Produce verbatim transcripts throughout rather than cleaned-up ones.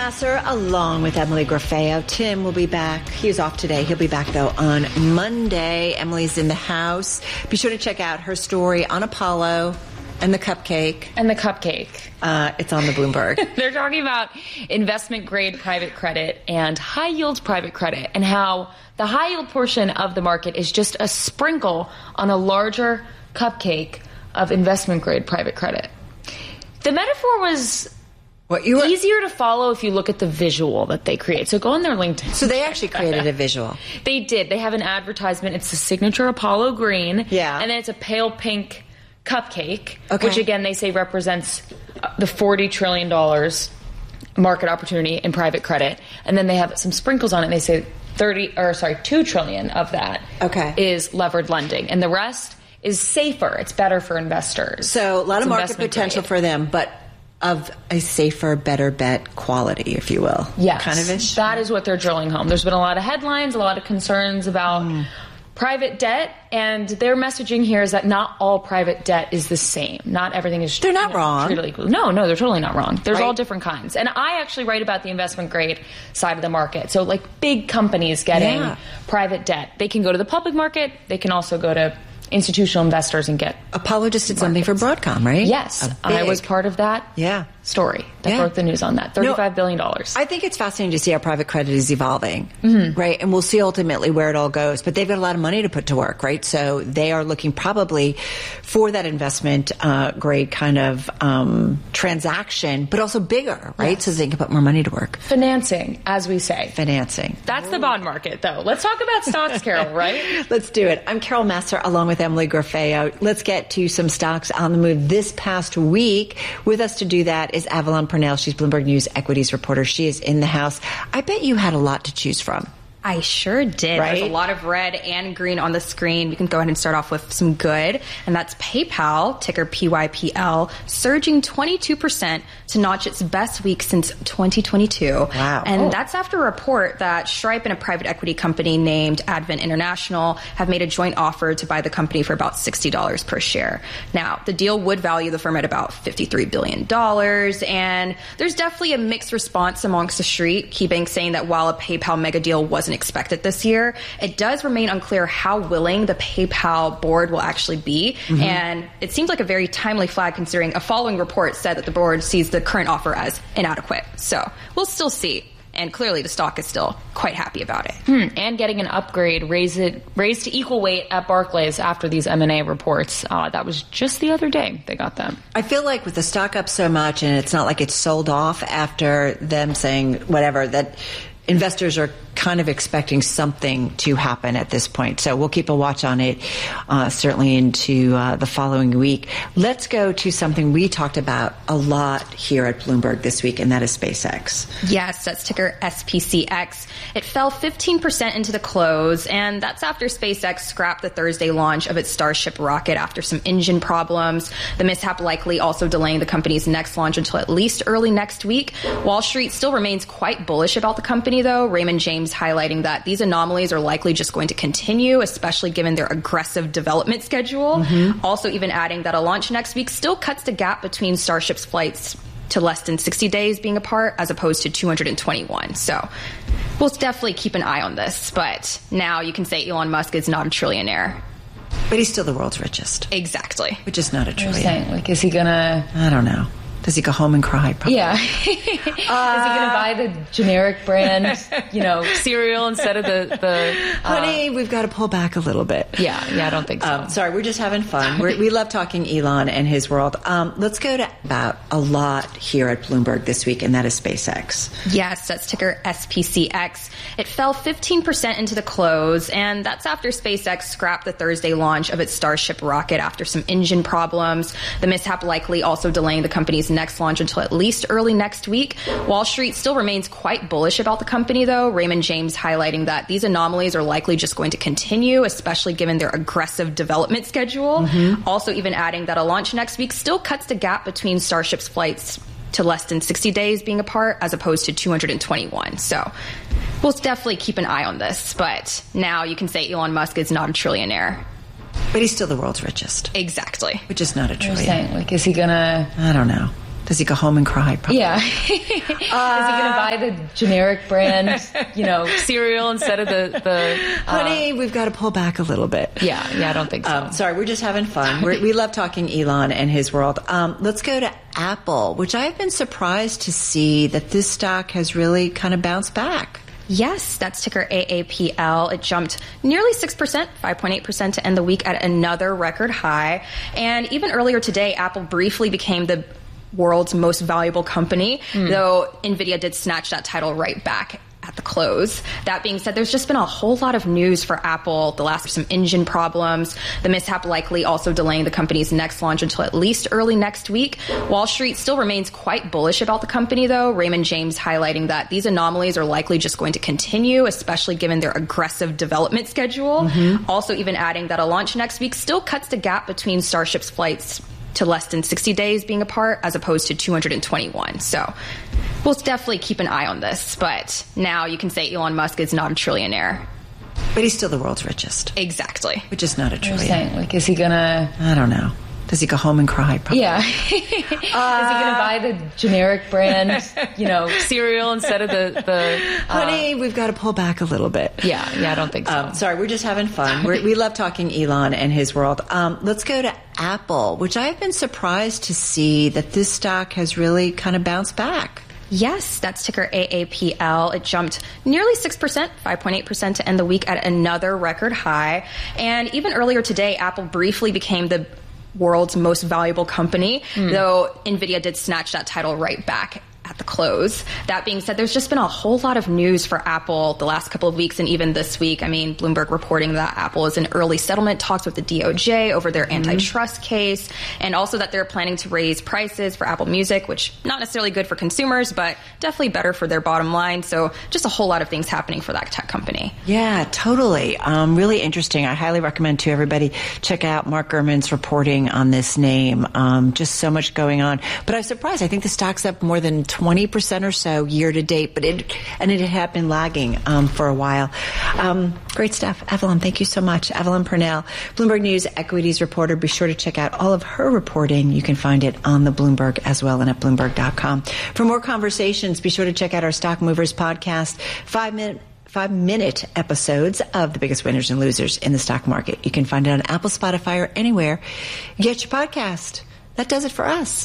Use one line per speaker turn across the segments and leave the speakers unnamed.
Masser along with Emily Grafeo. Tim will be back. He's off today. He'll be back, though, on Monday. Emily's in the house. Be sure to check out her story on Apollo and the cupcake.
And the cupcake.
Uh, it's on the Bloomberg.
They're talking about investment-grade private credit and high-yield private credit and how the high-yield portion of the market is just a sprinkle on a larger cupcake of investment-grade private credit. The metaphor was...
What you were,
easier to follow if you look at the visual that they create. So go on their LinkedIn.
So they actually created a visual.
They did. They have an advertisement. It's the signature Apollo green.
Yeah.
And then it's a pale pink cupcake,
okay.
which again they say represents the forty trillion dollars market opportunity in private credit. And then they have some sprinkles on it. And they say thirty or sorry, two trillion of that
okay.
is levered lending. And the rest is safer. It's better for investors.
So a lot
it's
of market potential
grade.
for them, but of a safer, better bet quality, if you will.
Yes.
Kind of ish.
That is what they're drilling home. There's been a lot of headlines, a lot of concerns about mm. private debt, and their messaging here is that not all private debt is the same. Not everything is
They're not
you know,
wrong.
treated equally. No, no, they're totally not wrong. There's
right?
all different kinds. And I actually write about the investment grade side of the market. So like big companies getting
yeah.
private debt. They can go to the public market. They can also go to institutional investors and get
Apollo just did something for Broadcom, right?
Yes. I was part of that
yeah.
story that
yeah.
broke the news on that. thirty-five billion dollars.
I think it's fascinating to see how private credit is evolving, mm-hmm. right? And we'll see ultimately where it all goes. But they've got a lot of money to put to work, right? So they are looking probably for that investment uh, grade kind of um, transaction, but also bigger, right? Yes. So they can put more money to work.
Financing, as we say.
Financing.
That's the bond market, though. Let's talk about stocks, Carol, right?
Let's do it. I'm Carol Masser along with Emily Grafeo. Let's get to some stocks on the move this past week. With us to do that is Avalon Purnell. She's Bloomberg News equities reporter. She is in the house. I bet you had a lot to choose from.
I sure did.
Right?
There's a lot of red and green on the screen. We can go ahead and start off with some good, and that's PayPal, ticker P Y P L, surging twenty-two percent to notch its best week since twenty twenty-two.
Wow.
And
oh.
that's after a report that Stripe and a private equity company named Advent International have made a joint offer to buy the company for about sixty dollars per share. Now, the deal would value the firm at about fifty-three billion dollars, and there's definitely a mixed response amongst the street. KeyBank saying that while a PayPal mega deal wasn't expected this year, it does remain unclear how willing the PayPal board will actually be. Mm-hmm. And it seems like a very timely flag considering a following report said that the board sees the current offer as inadequate. So we'll still see. And clearly the stock is still quite happy about it.
Hmm. And getting an upgrade, raise it, raised to equal weight at Barclays after these M and A reports. Uh, that was just the other day they got them.
I feel like with the stock up so much, and it's not like it's sold off after them saying whatever, that investors are kind of expecting something to happen at this point. So we'll keep a watch on it, uh, certainly into uh, the following week. Let's go to something we talked about a lot here at Bloomberg this week, and that is SpaceX.
Yes, that's ticker S P C X. It fell fifteen percent into the close, and that's after SpaceX scrapped the Thursday launch of its Starship rocket after some engine problems. The mishap likely also delaying the company's next launch until at least early next week. Wall Street still remains quite bullish about the company, though. Raymond James highlighting that these anomalies are likely just going to continue, especially given their aggressive development schedule. Mm-hmm. Also even adding that a launch next week still cuts the gap between Starship's flights to less than sixty days being apart as opposed to two hundred twenty-one. So we'll definitely keep an eye on this. But now you can say Elon Musk is not a trillionaire.
But he's still the world's richest.
Exactly.
Which is not a trillion.
Saying, like, is he gonna...
I don't know. Does he go home and cry? Probably.
Yeah. uh, Is he going to buy the generic brand, you know, cereal instead of the... the uh,
Honey, we've got to pull back a little bit.
Yeah, yeah, I don't think so.
Um, sorry, we're just having fun. We're, we love talking Elon and his world. Um, let's go to about a lot here at Bloomberg this week, and that is SpaceX.
Yes, that's ticker S P C X. It fell fifteen percent into the close, and that's after SpaceX scrapped the Thursday launch of its Starship rocket after some engine problems. The mishap likely also delaying the company's next launch until at least early next week. Wall Street still remains quite bullish about the company, though. Raymond James highlighting that these anomalies are likely just going to continue, especially given their aggressive development schedule. Mm-hmm. Also even adding that a launch next week still cuts the gap between Starship's flights to less than sixty days being apart as opposed to two hundred twenty-one. So we'll definitely keep an eye on this. But now you can say Elon Musk is not a trillionaire.
But he's still the world's richest.
Exactly.
Which is not a trillion.
Saying, like, is he gonna...
I don't know. Does he go home and cry? Probably.
Yeah. Is he going to buy the generic brand, you know, cereal instead of the... the uh,
Honey, we've got to pull back a little bit.
Yeah, yeah, I don't think so.
Um, sorry, we're just having fun. We're, we love talking Elon and his world. Um, let's go to Apple, which I've been surprised to see that this stock has really kind of bounced back.
Yes, that's ticker A A P L. It jumped nearly six percent, five point eight percent to end the week at another record high. And even earlier today, Apple briefly became the world's most valuable company, mm. though NVIDIA did snatch that title right back at the close. That being said, there's just been a whole lot of news for Apple. The last some engine problems, the mishap likely also delaying the company's next launch until at least early next week. Wall Street still remains quite bullish about the company, though. Raymond James highlighting that these anomalies are likely just going to continue, especially given their aggressive development schedule. Mm-hmm. Also even adding that a launch next week still cuts the gap between Starship's flights to less than sixty days being apart as opposed to two hundred twenty-one. So we'll definitely keep an eye on this. But now you can say Elon Musk is not a trillionaire.
But he's still the world's richest.
Exactly.
Which is not a trillion.
Saying, like, is he going to...
I don't know. Does he go home and cry? Probably.
Yeah. uh, is he going to buy the generic brand, you know, cereal instead of the... the uh,
Honey, we've got to pull back a little bit.
Yeah, yeah, I don't think so.
Um, sorry, we're just having fun. We're, we love talking Elon and his world. Um, let's go to Apple, which I've been surprised to see that this stock has really kind of bounced back.
Yes, that's ticker A A P L. It jumped nearly six percent, five point eight percent to end the week at another record high. And even earlier today, Apple briefly became the world's most valuable company, mm. though NVIDIA did snatch that title right back at the close. That being said, there's just been a whole lot of news for Apple the last couple of weeks and even this week. I mean, Bloomberg reporting that Apple is in early settlement talks with the D O J over their mm-hmm. antitrust case, and also that they're planning to raise prices for Apple Music, which not necessarily good for consumers, but definitely better for their bottom line. So just a whole lot of things happening for that tech company.
Yeah, totally. Um, really interesting. I highly recommend to everybody check out Mark Gurman's reporting on this name. Um, just so much going on. But I was surprised. I think the stock's up more than twenty percent or so year to date, but it and it had been lagging um, for a while. Um, great stuff. Evelyn, thank you so much. Evelyn Purnell, Bloomberg News equities reporter. Be sure to check out all of her reporting. You can find it on the Bloomberg as well and at Bloomberg dot com. For more conversations, be sure to check out our Stock Movers podcast, five minute Five minute episodes of the biggest winners and losers in the stock market. You can find it on Apple, Spotify, or anywhere you get your podcast. That does it for us.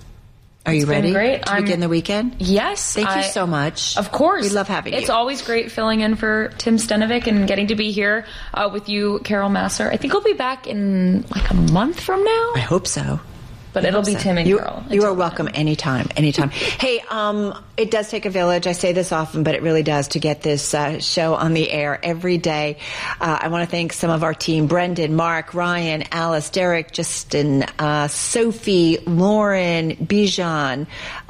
Are you ready
great.
to
I'm,
begin the weekend?
Yes.
Thank
I,
you so much.
Of course.
We love having you.
It's always great filling in for Tim Stenovic and getting to be here uh, with you, Carol Masser. I think we'll be back in like a month from now.
I hope so.
But
I
it'll be
so.
Tim and
you,
Carol.
You are welcome then. anytime, anytime. Hey, um, it does take a village. I say this often, but it really does to get this uh, show on the air every day. Uh, I want to thank some of our team, Brendan, Mark, Ryan, Alice, Derek, Justin, uh, Sophie, Lauren, Bijan,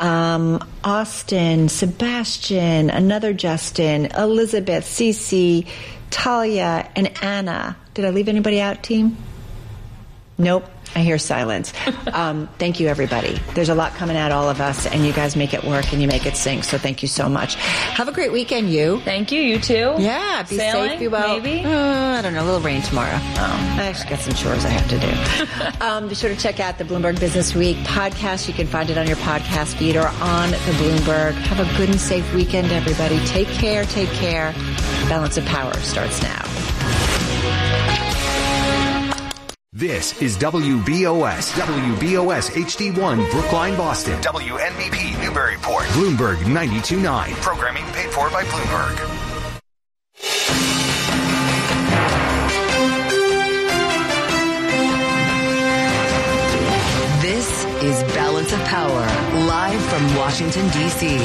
um, Austin, Sebastian, another Justin, Elizabeth, Cece, Talia, and Anna. Did I leave anybody out, team? Nope. I hear silence. Um, thank you, everybody. There's a lot coming at all of us, and you guys make it work and you make it sing. So thank you so much. Have a great weekend, you.
Thank you. You too.
Yeah. Be
Sailing,
safe. Be well.
Maybe.
Uh, I don't know. A little rain tomorrow. Oh. I actually got some chores I have to do. um, be sure to check out the Bloomberg Business Week podcast. You can find it on your podcast feed or on the Bloomberg. Have a good and safe weekend, everybody. Take care. Take care. Balance of Power starts now.
This is W B O S, W B O S H D one, Brookline, Boston. W N B P, Newburyport. Bloomberg ninety-two point nine. Programming paid for by Bloomberg.
This is Balance of Power, live from Washington, D C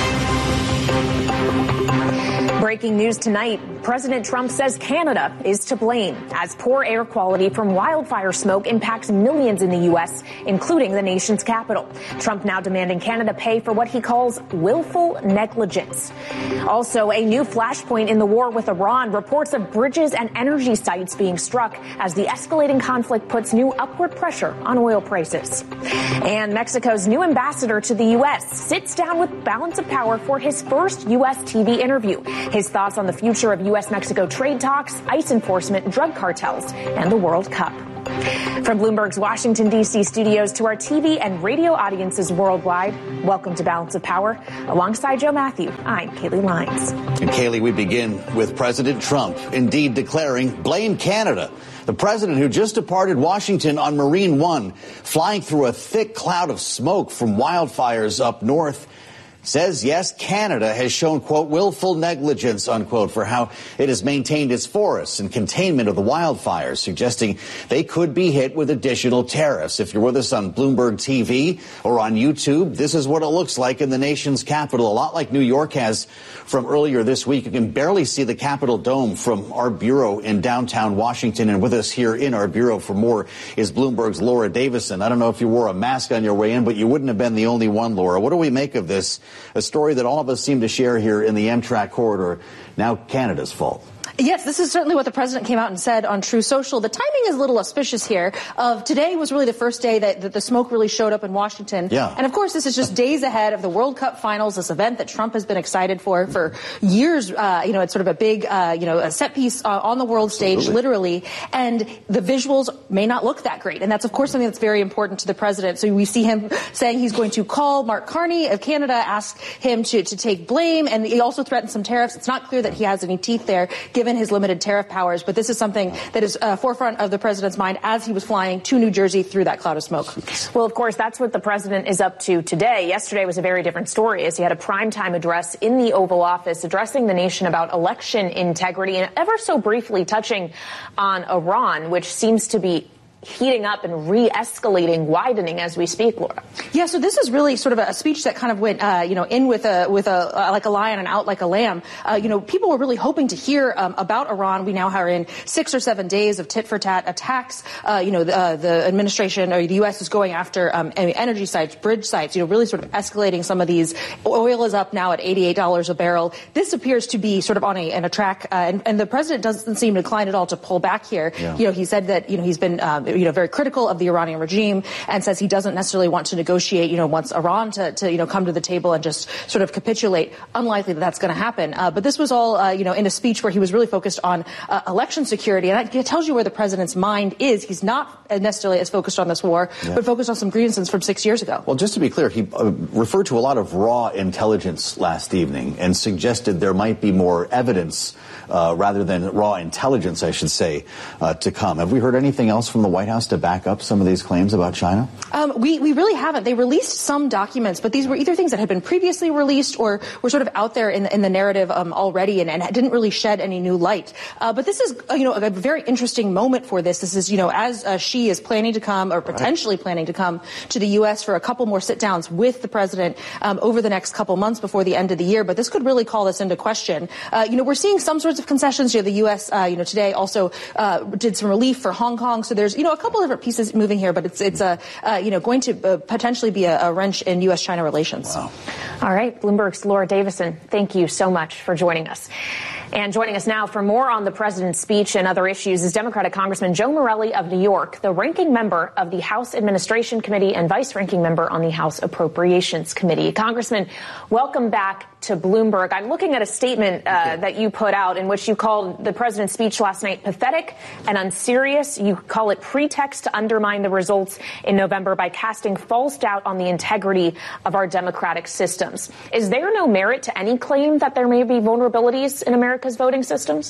Breaking news tonight, President Trump says Canada is to blame as poor air quality from wildfire smoke impacts millions in the U S, including the nation's capital. Trump now demanding Canada pay for what he calls willful negligence. Also, a new flashpoint in the war with Iran, reports of bridges and energy sites being struck as the escalating conflict puts new upward pressure on oil prices. And Mexico's new ambassador to the U S sits down with Balance of Power for his first U S T V interview. His thoughts on the future of U S Mexico trade talks, ICE enforcement, drug cartels, and the World Cup. From Bloomberg's Washington, D C studios to our T V and radio audiences worldwide, welcome to Balance of Power. Alongside Joe Matthew, I'm Kaylee Lyons.
And Kaylee, we begin with President Trump indeed declaring blame Canada. The president who just departed Washington on Marine One, flying through a thick cloud of smoke from wildfires up north, says, yes, Canada has shown, quote, willful negligence, unquote, for how it has maintained its forests and containment of the wildfires, suggesting they could be hit with additional tariffs. If you're with us on Bloomberg T V or on YouTube, this is what it looks like in the nation's capital, a lot like New York has from earlier this week. You can barely see the Capitol dome from our bureau in downtown Washington. And with us here in our bureau for more is Bloomberg's Laura Davison. I don't know if you wore a mask on your way in, but you wouldn't have been the only one, Laura. What do we make of this? A story that all of us seem to share here in the Amtrak corridor, now Canada's fault.
Yes, this is certainly what the president came out and said on True Social. The timing is a little auspicious here. Of today was really the first day that, that the smoke really showed up in Washington.
Yeah.
And of course, this is just days ahead of the World Cup finals, this event that Trump has been excited for for years. Uh, you know, it's sort of a big, uh, you know, a set piece uh, on the world stage,
Absolutely.
literally. And the visuals may not look that great. And that's, of course, something that's very important to the president. So we see him saying he's going to call Mark Carney of Canada, ask him to, to take blame. And he also threatened some tariffs. It's not clear that he has any teeth there, given his limited tariff powers, but this is something that is uh, forefront of the president's mind as he was flying to New Jersey through that cloud of smoke.
Well, of course, that's what the president is up to today. Yesterday was a very different story as he had a primetime address in the Oval Office addressing the nation about election integrity and ever so briefly touching on Iran, which seems to be heating up and re-escalating, widening as we speak, Laura.
Yeah, so this is really sort of a speech that kind of went, uh, you know, in with a with a uh, like a lion and out like a lamb. Uh, you know, people were really hoping to hear um, about Iran. We now are in six or seven days of tit for tat attacks. Uh, you know, the, uh, the administration or the U S is going after um, energy sites, bridge sites. You know, really sort of escalating some of these. Oil is up now at eighty-eight dollars a barrel. This appears to be sort of on a, on a track, uh, and, and the president doesn't seem inclined at all to pull back here. Yeah. You know, he said that you know he's been um, you know, very critical of the Iranian regime and says he doesn't necessarily want to negotiate, you know, wants Iran to, to you know, come to the table and just sort of capitulate. Unlikely that that's going to happen. Uh, but this was all, uh, you know, in a speech where he was really focused on uh, election security. And that tells you where the president's mind is. He's not necessarily as focused on this war, yeah. but focused on some grievances from six years ago.
Well, just to be clear, he uh, referred to a lot of raw intelligence last evening and suggested there might be more evidence Uh, rather than raw intelligence, I should say, uh, to come. Have we heard anything else from the White House to back up some of these claims about China?
Um, we, we really haven't. They released some documents, but these were either things that had been previously released or were sort of out there in, in the narrative um, already and, and didn't really shed any new light. Uh, but this is, uh, you know, a very interesting moment for this. This is, you know, as uh, Xi is planning to come or potentially right. planning to come to the U S for a couple more sit-downs with the president um, over the next couple months before the end of the year. But this could really call this into question. Uh, you know, we're seeing some sorts of concessions. You know, the U S, uh, you know, today also uh, did some relief for Hong Kong. So there's, you know, a couple of different pieces moving here, but it's, it's a, uh, you know, going to uh, potentially be a, a wrench in U S China relations.
Wow.
All right. Bloomberg's Laura Davison, thank you so much for joining us. And joining us now for more on the president's speech and other issues is Democratic Congressman Joe Morelle of New York, the ranking member of the House Administration Committee and vice ranking member on the House Appropriations Committee. Congressman, welcome back to Bloomberg. I'm looking at a statement uh, that you put out in which you called the president's speech last night pathetic and unserious. You call it pretext to undermine the results in November by casting false doubt on the integrity of our democratic systems. Is there no merit to any claim that there may be vulnerabilities in America's voting systems?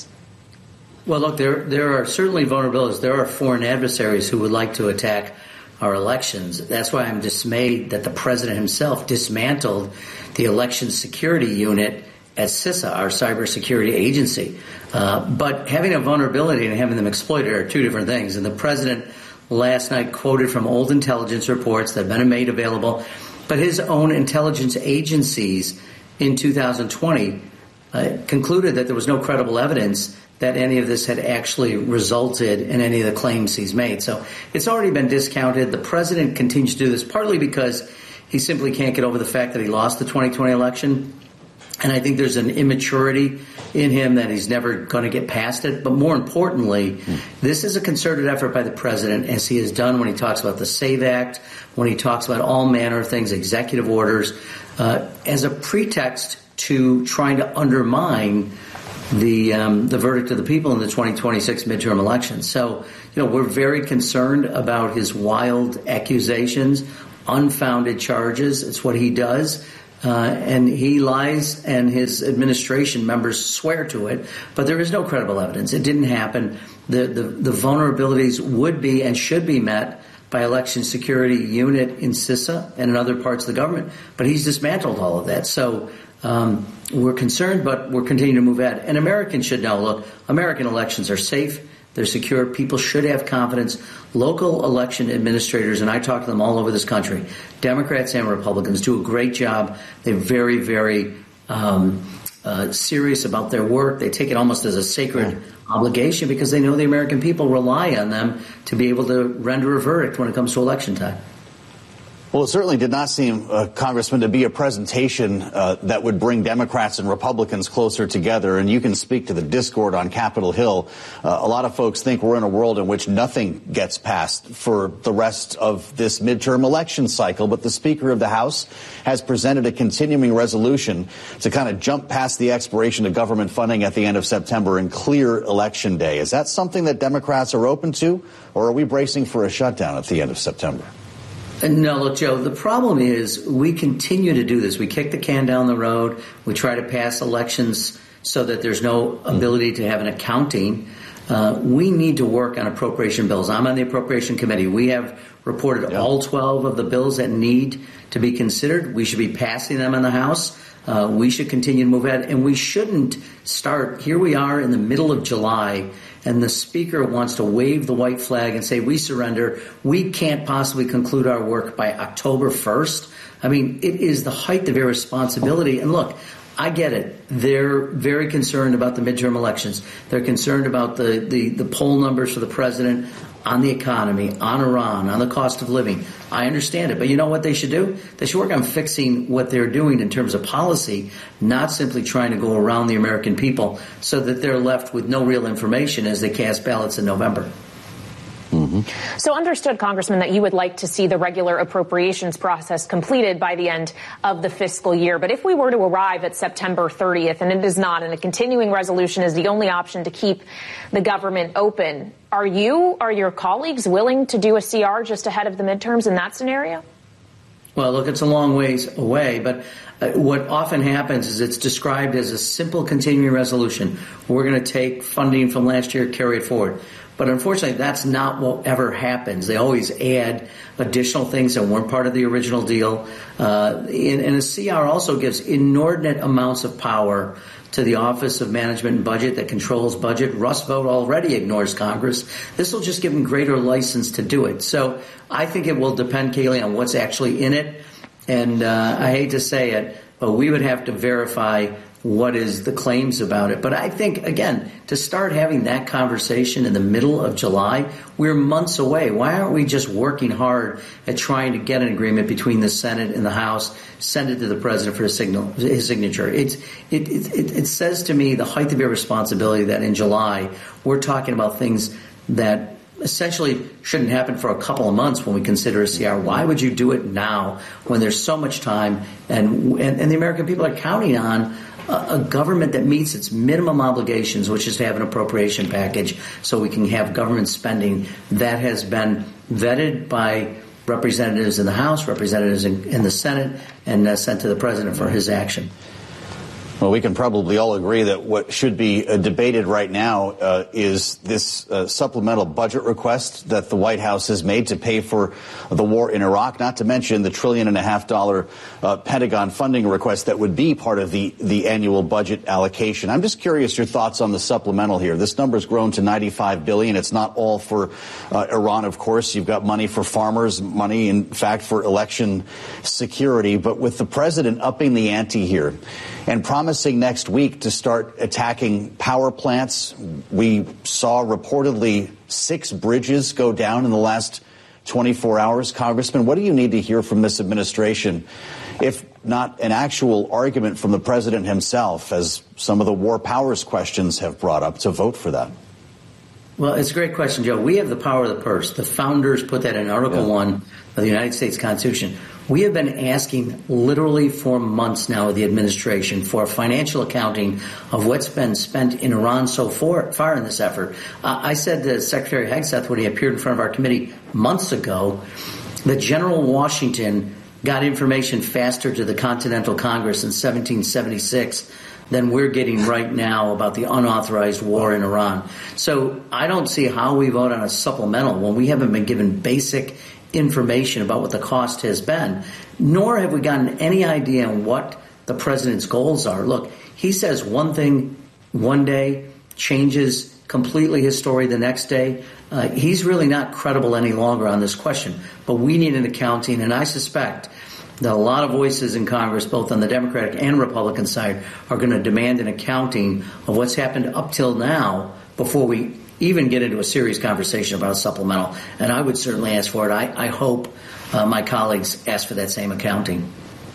Well, look, there there are certainly vulnerabilities. There are foreign adversaries who would like to attack our elections. That's why I'm dismayed that the president himself dismantled the election security unit at CISA, our cybersecurity agency. Uh, but having a vulnerability and having them exploited are two different things. And the president last night quoted from old intelligence reports that have been made available, but his own intelligence agencies in two thousand twenty uh, concluded that there was no credible evidence that any of this had actually resulted in any of the claims he's made. So it's already been discounted. The president continues to do this partly because he simply can't get over the fact that he lost the twenty twenty election. And I think there's an immaturity in him that he's never going to get past it. But more importantly, mm. this is a concerted effort by the president, as he has done when he talks about the SAVE Act, when he talks about all manner of things, executive orders, uh, as a pretext to trying to undermine the um, the verdict of the people in the twenty twenty-six midterm elections. So, you know, we're very concerned about his wild accusations, unfounded charges. It's what he does. Uh, and he lies, and his administration members swear to it. But there is no credible evidence. It didn't happen. The, the, the vulnerabilities would be and should be met by election security unit in CISA and in other parts of the government. But he's dismantled all of that. So um, we're concerned, but we're continuing to move ahead. And Americans should know, look, American elections are safe. They're secure. People should have confidence. Local election administrators, and I talk to them all over this country, Democrats and Republicans, do a great job. They're very, very um, uh, serious about their work. They take it almost as a sacred obligation because they know the American people rely on them to be able to render a verdict when it comes to election time.
Well, it certainly did not seem, uh, Congressman, to be a presentation uh, that would bring Democrats and Republicans closer together. And you can speak to the discord on Capitol Hill. Uh, a lot of folks think we're in a world in which nothing gets passed for the rest of this midterm election cycle. But the Speaker of the House has presented a continuing resolution to kind of jump past the expiration of government funding at the end of September and clear Election Day. Is that something that Democrats are open to, or are we bracing for a shutdown at the end of September?
No, look, Joe, the problem is we continue to do this. We kick the can down the road. We try to pass elections so that there's no ability to have an accounting. Uh, we need to work on appropriation bills. I'm on the Appropriation Committee. We have reported yeah. all twelve of the bills that need to be considered. We should be passing them in the House. Uh, we should continue to move ahead, and we shouldn't start. Here we are in the middle of July, and the Speaker wants to wave the white flag and say, we surrender. We can't possibly conclude our work by October first. I mean, it is the height of irresponsibility. And look, I get it. They're very concerned about the midterm elections. They're concerned about the, the, the poll numbers for the president, on the economy, on Iran, on the cost of living. I understand it. But you know what they should do? They should work on fixing what they're doing in terms of policy, not simply trying to go around the American people so that they're left with no real information as they cast ballots in November.
Mm-hmm. So understood, Congressman, that you would like to see the regular appropriations process completed by the end of the fiscal year. But if we were to arrive at September thirtieth, and it is not, and a continuing resolution is the only option to keep the government open, are you, are your colleagues willing to do a C R just ahead of the midterms in that scenario?
Well, look, it's a long ways away, but uh, what often happens is it's described as a simple continuing resolution. We're going to take funding from last year, carry it forward. But unfortunately, that's not what ever happens. They always add additional things that weren't part of the original deal. Uh, and, and a C R also gives inordinate amounts of power to the Office of Management and Budget that controls budget. Russ Vought already ignores Congress. This will just give him greater license to do it. So I think it will depend, Kayleigh, on what's actually in it. And uh, I hate to say it, but we would have to verify what is the claims about it. But I think, again, to start having that conversation in the middle of July, we're months away. Why aren't we just working hard at trying to get an agreement between the Senate and the House, send it to the president for his, signal, his signature? It's, it, it, it says to me the height of irresponsibility that in July we're talking about things that essentially shouldn't happen for a couple of months when we consider a C R. Why would you do it now when there's so much time and and, and the American people are counting on a government that meets its minimum obligations, which is to have an appropriation package so we can have government spending that has been vetted by representatives in the House, representatives in, in the Senate, and uh, sent to the president for his action.
Well, we can probably all agree that what should be uh, debated right now uh, is this uh, supplemental budget request that the White House has made to pay for the war in Iraq, not to mention the trillion and a half dollar uh, Pentagon funding request that would be part of the, the annual budget allocation. I'm just curious your thoughts on the supplemental here. This number's grown to ninety-five billion dollars. It's not all for uh, Iran, of course. You've got money for farmers, money, in fact, for election security. But with the president upping the ante here and promising next week to start attacking power plants, we saw reportedly six bridges go down in the last twenty-four hours. Congressman, what do you need to hear from this administration, if not an actual argument from the president himself, as some of the war powers questions have brought up, to vote for that?
Well, it's a great question, Joe. We have the power of the purse. The founders put that in Article yeah. one of the United States Constitution. We have been asking literally for months now of the administration for financial accounting of what's been spent in Iran so far, far in this effort. Uh, I said to Secretary Hegseth when he appeared in front of our committee months ago that General Washington got information faster to the Continental Congress in seventeen seventy-six than we're getting right now about the unauthorized war in Iran. So I don't see how we vote on a supplemental when we haven't been given basic information about what the cost has been, nor have we gotten any idea on what the president's goals are. Look, he says one thing one day, changes completely his story the next day. Uh, he's really not credible any longer on this question. But we need an accounting, and I suspect that a lot of voices in Congress, both on the Democratic and Republican side, are going to demand an accounting of what's happened up till now before we even get into a serious conversation about a supplemental. And I would certainly ask for it. I, I hope uh, my colleagues ask for that same accounting.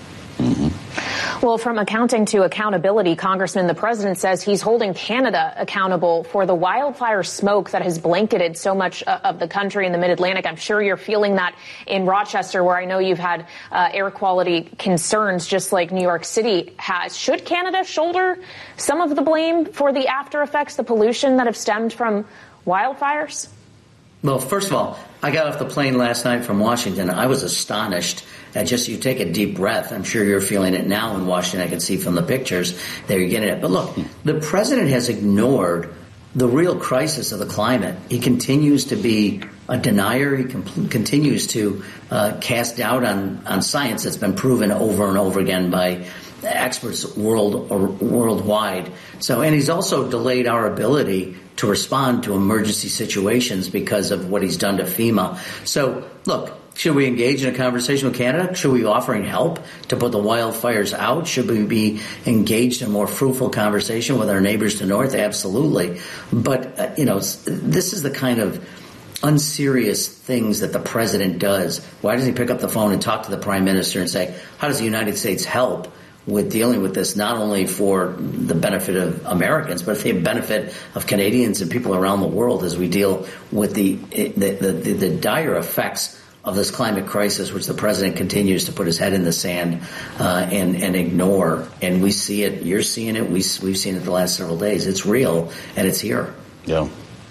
Mm-hmm. Well, from accounting to accountability, Congressman, the president says he's holding Canada accountable for the wildfire smoke that has blanketed so much uh, of the country in the mid-Atlantic. I'm sure you're feeling that in Rochester, where I know you've had uh, air quality concerns just like New York City has. Should Canada shoulder some of the blame for the after effects, the pollution that have stemmed from wildfires?
Well, first of all, I got off the plane last night from Washington. I was astonished at just, you take a deep breath. I'm sure you're feeling it now in Washington. I can see from the pictures there you're getting it. But look, the president has ignored the real crisis of the climate. He continues to be a denier. He com- continues to uh, cast doubt on, on science that's been proven over and over again by experts world or worldwide. So, and he's also delayed our ability to respond to emergency situations because of what he's done to FEMA. So, look, should we engage in a conversation with Canada? Should we be offering help to put the wildfires out? Should we be engaged in a more fruitful conversation with our neighbors to the north? Absolutely. But, uh, you know, this is the kind of unserious things that the president does. Why doesn't he pick up the phone and talk to the prime minister and say, how does the United States help with dealing with this, not only for the benefit of Americans, but for the benefit of Canadians and people around the world as we deal with the the, the, the, the dire effects of this climate crisis, which the president continues to put his head in the sand uh, and, and ignore. And we see it. You're seeing it. We, we've seen it the last several days. It's real, and it's here.
Yeah.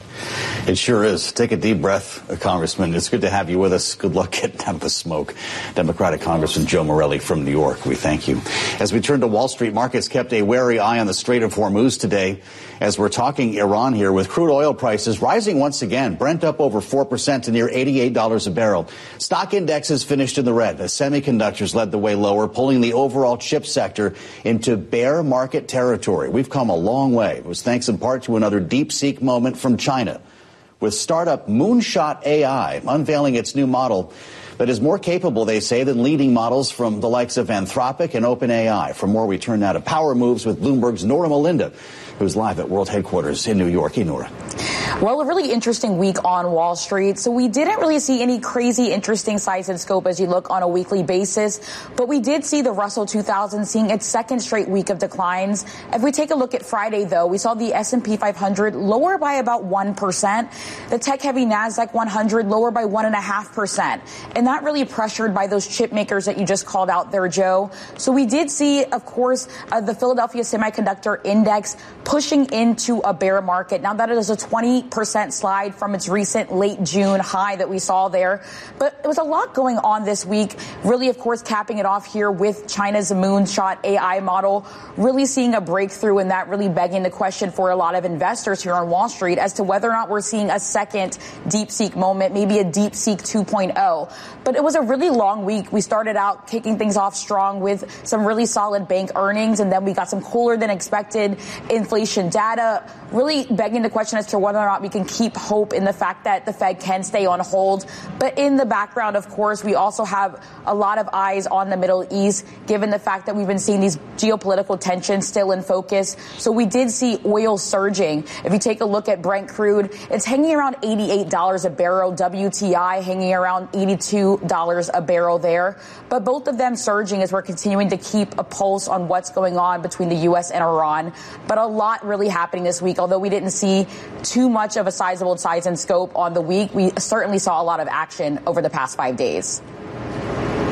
It sure is. Take a deep breath, Congressman. It's good to have you with us. Good luck getting out of the smoke. Democratic Congressman Joe Morelle from New York, we thank you. As we turn to Wall Street, markets kept a wary eye on the Strait of Hormuz today. As we're talking Iran here, with crude oil prices rising once again, Brent up over four percent to near eighty-eight dollars a barrel. Stock indexes finished in the red as semiconductors led the way lower, pulling the overall chip sector into bear market territory. We've come a long way. It was thanks in part to another DeepSeek moment from China, with startup Moonshot A I unveiling its new model that is more capable, they say, than leading models from the likes of Anthropic and OpenAI. For more, we turn now to Power Moves with Bloomberg's Nora Melinda, who's live at World Headquarters in New York. Hey, Nora.
Well, a really interesting week on Wall Street. So we didn't really see any crazy interesting size and scope as you look on a weekly basis. But we did see the Russell two thousand seeing its second straight week of declines. If we take a look at Friday, though, we saw the S and P five hundred lower by about one percent. The tech-heavy NASDAQ one hundred lower by one point five percent. And that really pressured by those chip makers that you just called out there, Joe. So we did see, of course, uh, the Philadelphia Semiconductor Index pushing into a bear market. Now, that is a twenty percent slide from its recent late June high that we saw there. But there was a lot going on this week, really, of course, capping it off here with China's Moonshot A I model, really seeing a breakthrough, and that really begging the question for a lot of investors here on Wall Street as to whether or not we're seeing a second DeepSeek moment, maybe a DeepSeek two point oh. But it was a really long week. We started out kicking things off strong with some really solid bank earnings, and then we got some cooler than expected inflation data, really begging the question as to whether or not we can keep hope in the fact that the Fed can stay on hold. But in the background, of course, we also have a lot of eyes on the Middle East, given the fact that we've been seeing these geopolitical tensions still in focus. So we did see oil surging. If you take a look at Brent crude, it's hanging around eighty-eight dollars a barrel. W T I hanging around eighty-two dollars a barrel there. But both of them surging as we're continuing to keep a pulse on what's going on between the U S and Iran. But a lot really happening this week. Although we didn't see too much of a sizable size and scope on the week, we certainly saw a lot of action over the past five days.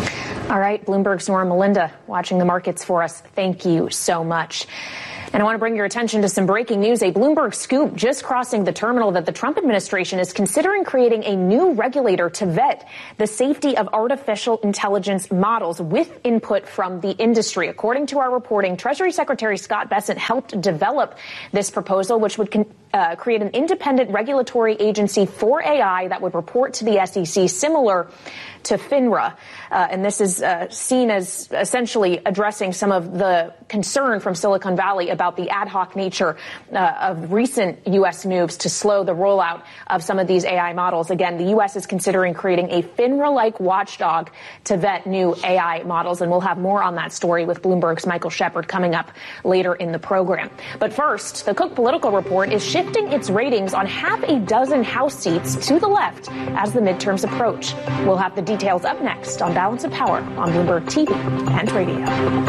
All right, Bloomberg's Nora Melinda watching the markets for us. Thank you so much. And I want to bring your attention to some breaking news. A Bloomberg scoop just crossing the terminal that the Trump administration is considering creating a new regulator to vet the safety of artificial intelligence models with input from the industry. According to our reporting, Treasury Secretary Scott Bessent helped develop this proposal, which would con- uh, create an independent regulatory agency for A I that would report to the S E C, similar to FINRA. Uh, and this is uh, seen as essentially addressing some of the concern from Silicon Valley about the ad hoc nature uh, of recent U S moves to slow the rollout of some of these A I models. Again, the U S is considering creating a FINRA-like watchdog to vet new A I models. And we'll have more on that story with Bloomberg's Michael Shepard coming up later in the program. But first, the Cook Political Report is shifting its ratings on half a dozen House seats to the left as the midterms approach. We'll have the details up next on Balance of Power on Bloomberg T V and radio.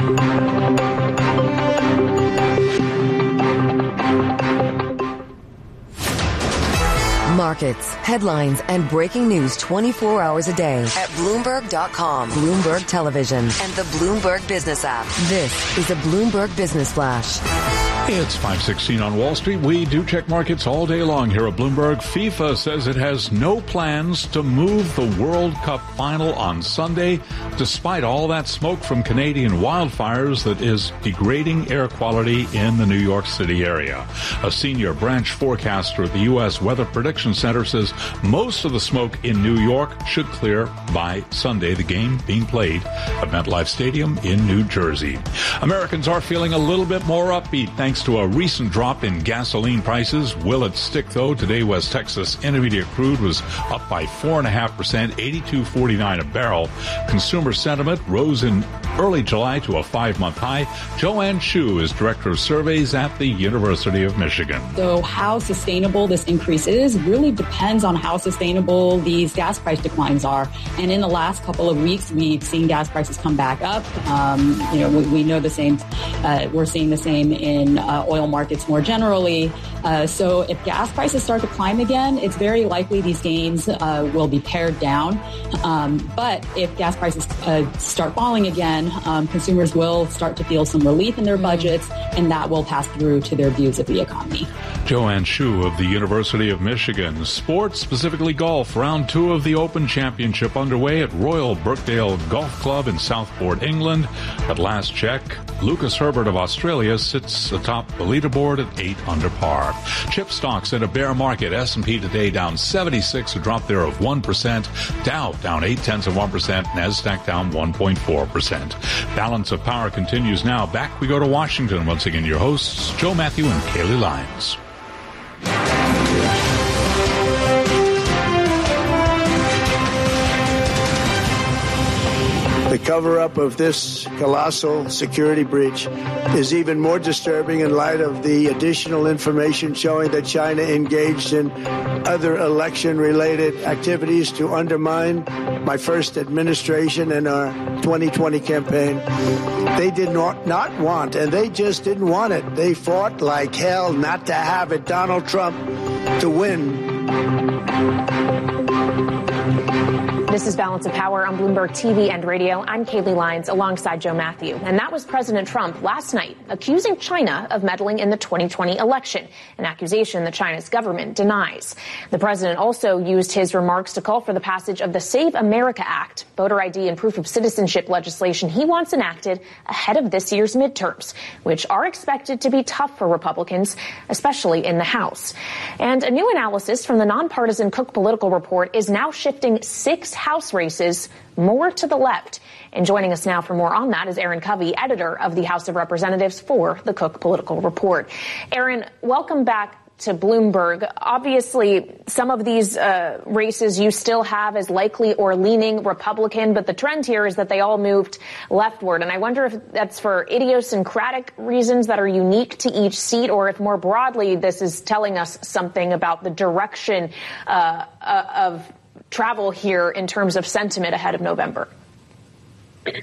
Markets, headlines, and breaking news twenty-four hours a day at Bloomberg dot com, Bloomberg Television, and the Bloomberg Business app. This is a Bloomberg Business Flash.
It's five sixteen on Wall Street. We do check markets all day long here at Bloomberg. FIFA says it has no plans to move the World Cup final on Sunday, despite all that smoke from Canadian wildfires that is degrading air quality in the New York City area. A senior branch forecaster at the U S Weather Prediction Center says most of the smoke in New York should clear by Sunday, the game being played at MetLife Stadium in New Jersey. Americans are feeling a little bit more upbeat thanks to a recent drop in gasoline prices. Will it stick, though? Today, West Texas Intermediate crude was up by four point five percent, eighty-two forty-nine a barrel. Consumer sentiment rose in early July to a five-month high. Joanne Shu is Director of Surveys at the University of Michigan.
So how sustainable this increase is really depends on how sustainable these gas price declines are. And in the last couple of weeks, we've seen gas prices come back up. Um, you know, we, we know the same. Uh, we're seeing the same in uh, oil markets more generally. Uh, so if gas prices start to climb again, it's very likely these gains uh, will be pared down. Um, but if gas prices uh, start falling again, um, consumers will start to feel some relief in their budgets, and that will pass through to their views of the economy.
Joanne Shu of the University of Michigan. Sports, specifically golf. Round two of the Open Championship underway at Royal Brookdale Golf Club in Southport, England. At last check, Lucas Herbert of Australia sits atop the leaderboard at eight under par. Chip stocks in a bear market. S and P today down seventy-six, a drop there of one percent. Dow down eight tenths of one percent. NASDAQ down one point four percent. Balance of Power continues now. Back we go to Washington. Once again, your hosts, Joe Matthew and Kaylee Lyons.
The cover-up of this colossal security breach is even more disturbing in light of the additional information showing that China engaged in other election-related activities to undermine my first administration and our twenty twenty campaign. They did not, not want, and they just didn't want it. They fought like hell not to have it, Donald Trump, to win.
This is Balance of Power on Bloomberg T V and radio. I'm Kaylee Lyons alongside Joe Matthew. And that was President Trump last night accusing China of meddling in the twenty twenty election, an accusation that China's government denies. The president also used his remarks to call for the passage of the Save America Act, voter I D and proof of citizenship legislation he wants enacted ahead of this year's midterms, which are expected to be tough for Republicans, especially in the House. And a new analysis from the nonpartisan Cook Political Report is now shifting six House races more to the left. And joining us now for more on that is Aaron Covey, editor of the House of Representatives for the Cook Political Report. Aaron, welcome back to Bloomberg. Obviously, some of these uh, races you still have as likely or leaning Republican, but the trend here is that they all moved leftward. And I wonder if that's for idiosyncratic reasons that are unique to each seat, or if more broadly this is telling us something about the direction uh, uh, of travel here in terms of sentiment ahead of November.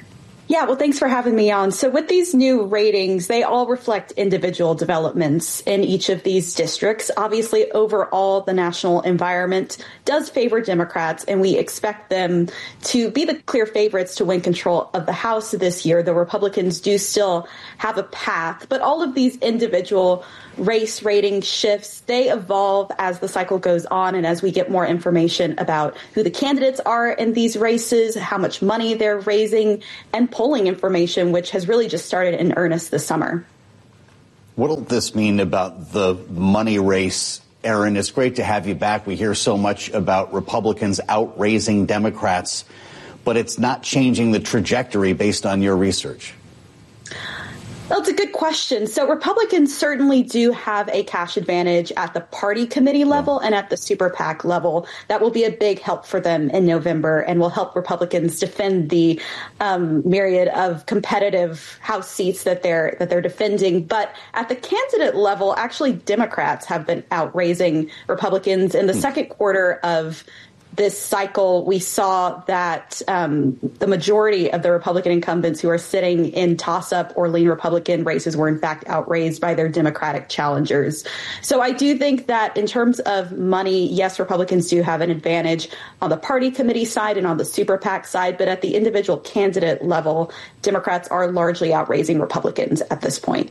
Yeah, well, thanks for having me on. So with these new ratings, they all reflect individual developments in each of these districts. Obviously, overall, the national environment does favor Democrats, and we expect them to be the clear favorites to win control of the House this year. The Republicans do still have a path, but all of these individual race rating shifts, they evolve as the cycle goes on and as we get more information about who the candidates are in these races, how much money they're raising, and polling information, which has really just started in earnest this summer.
What will this mean about the money race? Aaron, it's great to have you back. We hear so much about Republicans outraising Democrats, but it's not changing the trajectory based on your research.
Well, it's a good question. So Republicans certainly do have a cash advantage at the party committee level and at the super PAC level. That will be a big help for them in November and will help Republicans defend the um, myriad of competitive House seats that they're that they're defending. But at the candidate level, actually, Democrats have been outraising Republicans in the second quarter of this cycle. We saw that um, the majority of the Republican incumbents who are sitting in toss-up or lean Republican races were in fact outraised by their Democratic challengers. So I do think that in terms of money, yes, Republicans do have an advantage on the party committee side and on the super PAC side, but at the individual candidate level, Democrats are largely outraising Republicans at this point.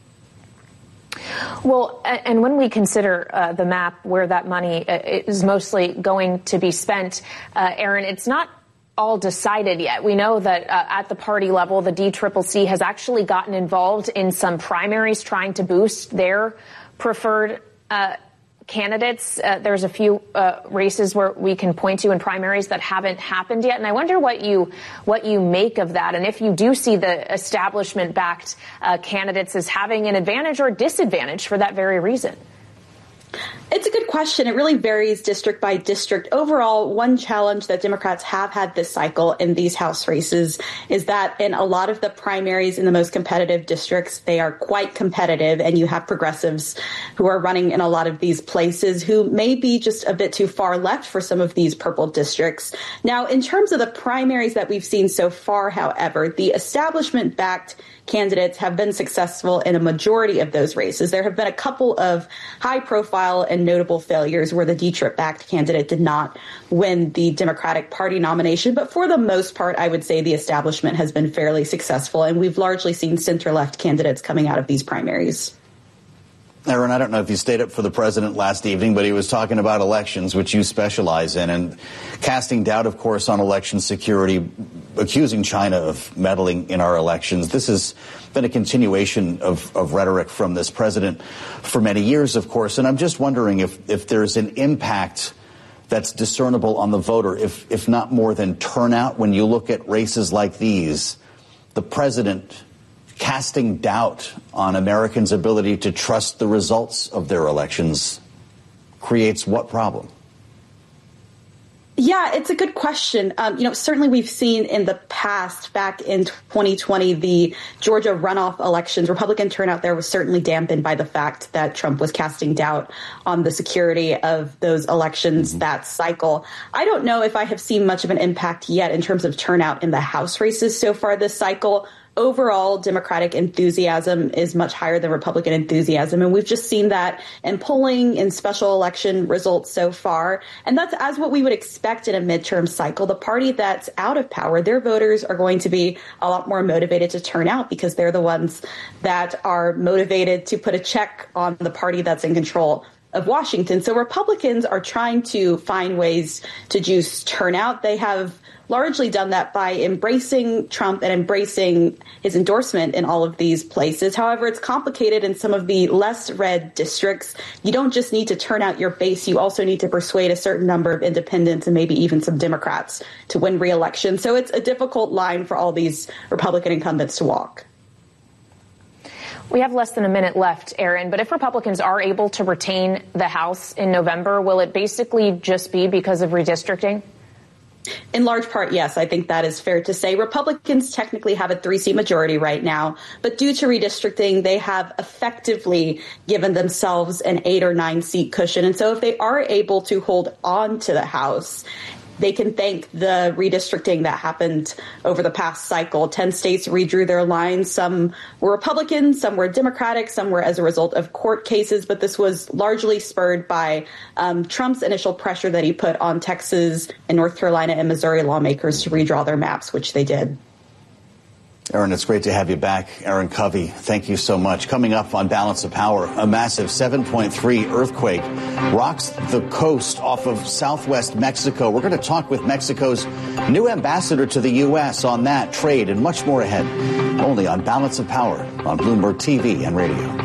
Well, and when we consider uh, the map where that money is mostly going to be spent, uh, Aaron, it's not all decided yet. We know that uh, at the party level, the D C C C has actually gotten involved in some primaries trying to boost their preferred uh candidates. Uh, there's a few uh, races where we can point to in primaries that haven't happened yet. And I wonder what you what you make of that. And if you do see the establishment-backed uh, candidates as having an advantage or disadvantage for that very reason.
It's a good question. It really varies district by district. Overall, one challenge that Democrats have had this cycle in these House races is that in a lot of the primaries in the most competitive districts, they are quite competitive, and you have progressives who are running in a lot of these places who may be just a bit too far left for some of these purple districts. Now, in terms of the primaries that we've seen so far, however, the establishment-backed candidates have been successful in a majority of those races. There have been a couple of high-profile and notable failures where the D C C C-backed candidate did not win the Democratic Party nomination. But for the most part, I would say the establishment has been fairly successful, and we've largely seen center-left candidates coming out of these primaries.
Aaron, I don't know if you stayed up for the president last evening, but he was talking about elections, which you specialize in, and casting doubt, of course, on election security, accusing China of meddling in our elections. This has been a continuation of, of rhetoric from this president for many years, of course. And I'm just wondering if, if there's an impact that's discernible on the voter, if, if not more than turnout, when you look at races like these, the president casting doubt on Americans' ability to trust the results of their elections creates what problem?
Yeah, it's a good question. Um, you know, certainly we've seen in the past, back in twenty twenty, the Georgia runoff elections, Republican turnout there was certainly dampened by the fact that Trump was casting doubt on the security of those elections mm-hmm. that cycle. I don't know if I have seen much of an impact yet in terms of turnout in the House races so far this cycle. Overall, Democratic enthusiasm is much higher than Republican enthusiasm. And we've just seen that in polling and special election results so far. And that's as what we would expect in a midterm cycle. The party that's out of power, their voters are going to be a lot more motivated to turn out because they're the ones that are motivated to put a check on the party that's in control of Washington. So Republicans are trying to find ways to juice turnout. They have largely done that by embracing Trump and embracing his endorsement in all of these places. However, it's complicated in some of the less red districts. You don't just need to turn out your base. You also need to persuade a certain number of independents and maybe even some Democrats to win re-election. So it's a difficult line for all these Republican incumbents to walk.
We have less than a minute left, Aaron, but if Republicans are able to retain the House in November, will it basically just be because of redistricting?
In large part, yes, I think that is fair to say. Republicans technically have a three-seat majority right now, but due to redistricting, they have effectively given themselves an eight or nine seat cushion. And so if they are able to hold on to the House, they can thank the redistricting that happened over the past cycle. Ten states redrew their lines. Some were Republican, some were Democratic, some were as a result of court cases. But this was largely spurred by um, Trump's initial pressure that he put on Texas and North Carolina and Missouri lawmakers to redraw their maps, which they did.
Erin, it's great to have you back. Erin Covey, thank you so much. Coming up on Balance of Power, a massive seven point three earthquake rocks the coast off of southwest Mexico. We're going to talk with Mexico's new ambassador to the U S on that, trade, and much more ahead. Only on Balance of Power on Bloomberg T V and radio.